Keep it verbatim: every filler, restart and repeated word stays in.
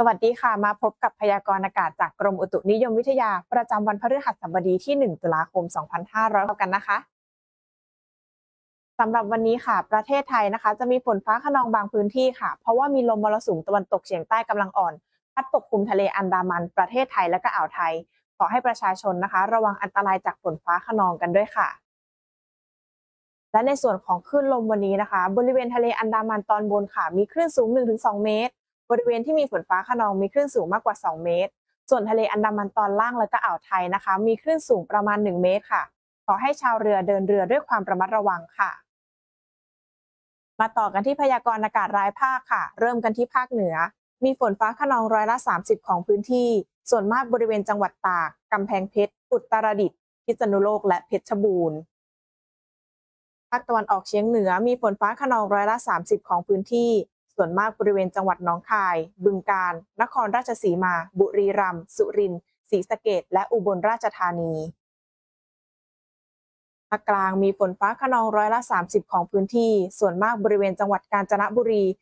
สวัสดีค่ะมาพบกับพยากรณ์อากาศจากกรมอุตุนิยมวิทยาประจำวันพฤหัสบดีที่หนึ่งตุลาคมสองพันห้าร้อยกันนะคะสำหรับวันนี้ค่ะประเทศไทยนะคะจะมีฝนฟ้าคะนองบางพื้นที่ค่ะเพราะว่ามีลมมรสุมตะวันตกเฉียงใต้กำลังอ่อนพัดปกคลุมทะเลอันดามันประเทศไทยและก็อ่าวไทยขอให้ประชาชนนะคะระวังอันตรายจากฝนฟ้าคะนองกันด้วยค่ะและในส่วนของคลื่นลมวันนี้นะคะบริเวณทะเลอันดามันตอนบนค่ะมีคลื่นสูง หนึ่งถึงสอง เมตรบริเวณที่มีฝนฟ้าคะนองมีคลื่นสูงมากกว่าสองเมตรส่วนทะเลอันดามันตอนล่างและก็อ่าวไทยนะคะมีคลื่นสูงประมาณหนึ่งเมตรค่ะขอให้ชาวเรือเดินเรือด้วยความระมัดระวังค่ะมาต่อกันที่พยากรณ์อากาศรายภาคค่ะเริ่มกันที่ภาคเหนือมีฝนฟ้าคะนองร้อยละสามสิบของพื้นที่ส่วนมากบริเวณจังหวัดตากกำแพงเพชรอุตรดิตถ์พิษณุโลกและเพชรบูรณ์ ภาคตะวันออกเฉียงเหนือมีฝนฟ้าคะนองร้อยละสามสิบของพื้นที่ ส่วนมากบริเวณจังหวัดหนองคาย บึงกาฬ นครราชสีมา บุรีรัมย์ สุรินทร์ ศรีสะเกษและอุบลราชธานี ภาคกลางมีฝนฟ้าคะนองร้อยละสามสิบของพื้นที่ ส่วนมากบริเวณจังหวัดกาญจนบุรี